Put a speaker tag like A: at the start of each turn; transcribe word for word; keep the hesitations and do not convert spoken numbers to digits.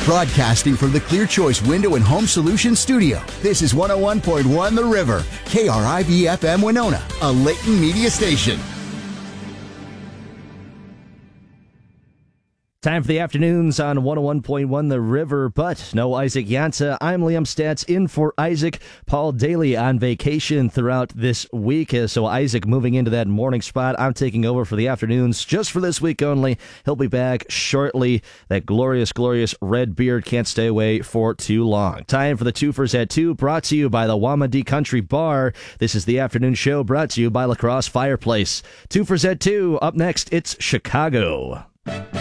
A: Broadcasting from the Clear Choice Window and Home Solutions Studio, this is one oh one point one The River, K R I V F M Winona, a Layton media station.
B: Time for the afternoons on one oh one point one The River, but no Isaac Yanta. I'm Liam Stats in for Isaac. Paul Daly on vacation throughout this week. So Isaac moving into that morning spot. I'm taking over for the afternoons just for this week only. He'll be back shortly. That glorious, glorious red beard can't stay away for too long. Time for the Twofers at two, brought to you by the Wamadi Country Bar. This is the afternoon show brought to you by La Crosse Fireplace. Twofers at two. Up next, it's Chicago.